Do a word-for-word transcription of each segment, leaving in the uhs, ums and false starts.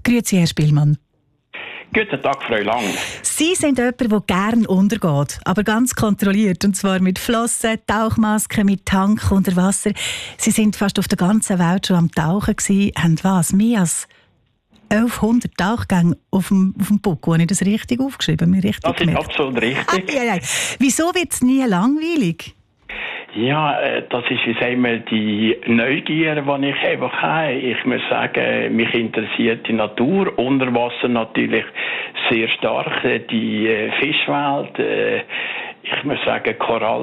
Grüezi, Herr Spielmann. Guten Tag, Frau Lang. Sie sind jemand, der gerne untergeht, aber ganz kontrolliert. Und zwar mit Flossen, Tauchmasken, mit Tank unter Wasser. Sie sind fast auf der ganzen Welt schon am Tauchen gewesen. Haben was? Mehr als elfhundert Tauchgänge auf dem, auf dem Buckel. Habe ich das richtig aufgeschrieben? Mir richtig das ist gemerkt? absolut richtig. Ah, ja, ja. Wieso wird es nie langweilig? Ja, das ist, wie sagen wir, die Neugier, die ich einfach habe. Ich muss sagen, mich interessiert die Natur, unter Wasser natürlich sehr stark, die Fischwelt. Ich muss sagen,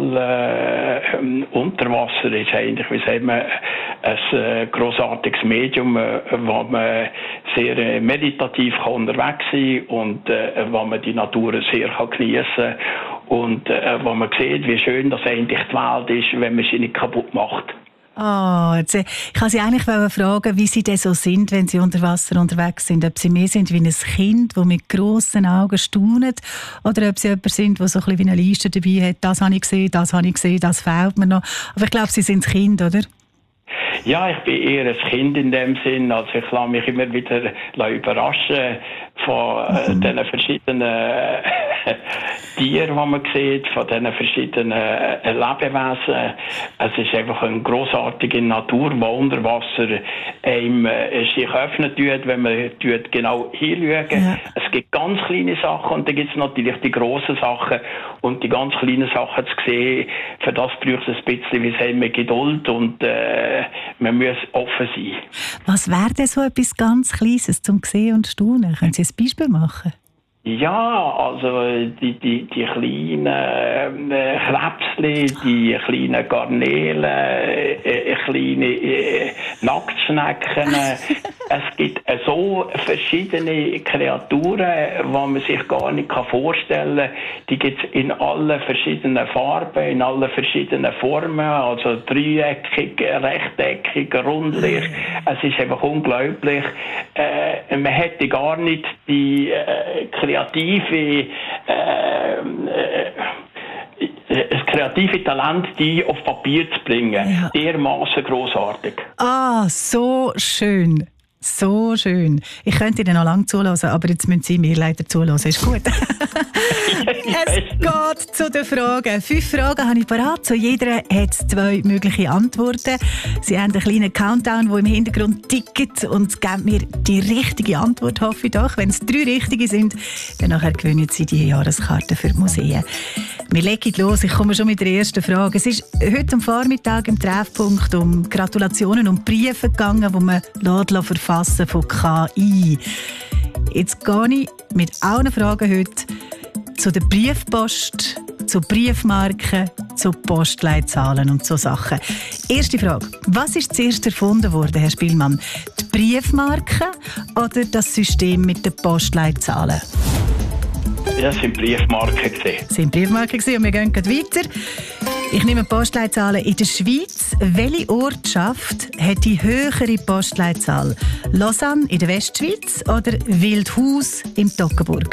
Korallen unter Wasser ist eigentlich, wie sagen wir, ein grossartiges Medium, wo man sehr meditativ unterwegs sein kann und wo man die Natur sehr geniessen kann. Und äh, wo man sieht, wie schön das eigentlich die Welt ist, wenn man sie nicht kaputt macht. Oh, jetzt, ich wollte Sie eigentlich fragen, wie Sie denn so sind, wenn Sie unter Wasser unterwegs sind. Ob Sie mehr sind wie ein Kind, das mit grossen Augen staunt, oder ob Sie jemand sind, der so ein bisschen wie eine Liste dabei hat. Das habe ich gesehen, das habe ich gesehen, das fehlt mir noch. Aber ich glaube, Sie sind das Kind, oder? Ja, ich bin eher ein Kind in dem Sinn. Also ich lasse mich immer wieder überraschen von äh, mhm. diesen verschiedenen äh, Tieren, die man sieht, von diesen verschiedenen äh, Lebewesen. Es ist einfach eine grossartige Natur, die unter Wasser einem äh, sich öffnen tut, wenn man tut genau hinschauen. Ja. Es gibt ganz kleine Sachen und dann gibt es natürlich die grossen Sachen. Und die ganz kleinen Sachen zu sehen, für das braucht es ein bisschen, wie sagen wir, Geduld und äh, man muss offen sein. Was wäre denn so etwas ganz Kleines zum Sehen und Staunen? Können Sie ein Beispiel machen? Ja, also die, die, die kleinen äh, Krebsli, die kleinen Garnelen, äh, kleine äh, Nacktschnecken. Es gibt äh, so verschiedene Kreaturen, die man sich gar nicht vorstellen kann. Die gibt es in allen verschiedenen Farben, in allen verschiedenen Formen, also dreieckig, rechteckig, rundlich. Es ist einfach unglaublich. Äh, man hätte gar nicht die äh, kreative äh, äh, das kreative Talent, die auf Papier zu bringen. Ja. Dermaßen grossartig. Ah, so schön. So schön. Ich könnte Ihnen noch lange zuhören, aber jetzt müssen Sie mir leider zuhören. Ist gut. Es geht zu den Fragen. Fünf Fragen habe ich parat. Zu jeder hat es zwei mögliche Antworten. Sie haben einen kleinen Countdown, der im Hintergrund tickt und geben mir die richtige Antwort, hoffe ich doch. Wenn es drei richtige sind, dann nachher gewinnen Sie die Jahreskarte für die Museen. Wir legen los. Ich komme schon mit der ersten Frage. Es ist heute am Vormittag im Treffpunkt um Gratulationen und Briefe gegangen, die man verfassen von K I. Jetzt gehe ich mit allen Fragen heute zu der Briefpost, zu Briefmarken, zu Postleitzahlen und so Sachen. Erste Frage. Was ist zuerst erfunden worden, Herr Spielmann? Die Briefmarke oder das System mit den Postleitzahlen? Ja, das waren Briefmarken. Das sind Briefmarken und wir gehen weiter. Ich nehme Postleitzahlen in der Schweiz. Welche Ortschaft hat die höhere Postleitzahl? Lausanne in der Westschweiz oder Wildhaus im Toggenburg?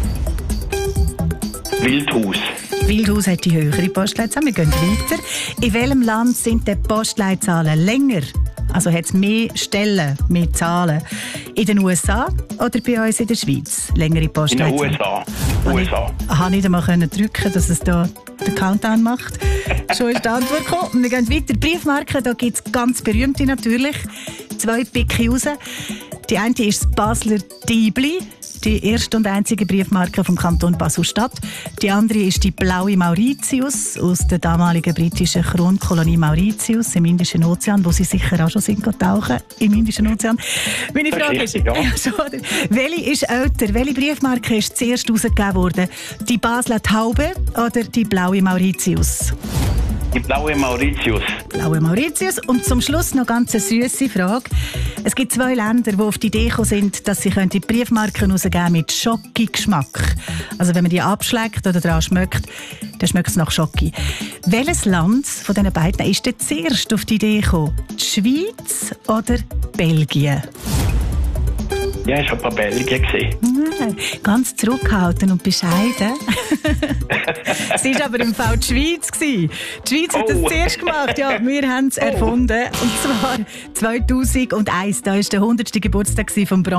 Wildhaus. Wildhaus hat die höhere Postleitzahl. Wir gehen weiter. In welchem Land sind die Postleitzahlen länger? Also hat es mehr Stellen, mehr Zahlen? In den U S A oder bei uns in der Schweiz? Längere Postleitzahlen? In den U S A. U S A. Ich konnte nicht einmal drücken, dass es da den Countdown macht. Schon ist die Antwort gekommen. Wir gehen weiter. Briefmarken, da gibt es ganz berühmte natürlich. Zwei Picke raus. Die eine ist das Basler Diebli, die erste und einzige Briefmarke vom Kanton Basel-Stadt. Die andere ist die blaue Mauritius aus der damaligen britischen Kronkolonie Mauritius im Indischen Ozean, wo sie sicher auch schon sind tauchen im Indischen Ozean. Meine Frage ist, ja. Ja, schon, welche ist älter? Welche Briefmarke ist zuerst herausgegeben worden? Die Basler Taube oder die blaue Mauritius? Die blaue Mauritius. Blaue Mauritius. Und zum Schluss noch ganz eine süsse Frage. Es gibt zwei Länder, die auf die Idee gekommen sind, dass sie die Briefmarken rausgeben mit Schoki-Geschmack. Also wenn man die abschlägt oder daran schmeckt, dann schmeckt es nach Schoki. Welches Land von diesen beiden ist denn zuerst auf die Idee gekommen? Die Schweiz oder Belgien? Ja, ich habe ein paar Belgien gesehen. Nein, ganz zurückhaltend und bescheiden. Es war aber im Fall die Schweiz. Die Schweiz hat das oh. zuerst gemacht. Ja, wir haben es erfunden. Und zwar zweitausendeins. Da war der hundertste Geburtstag vom Bronx.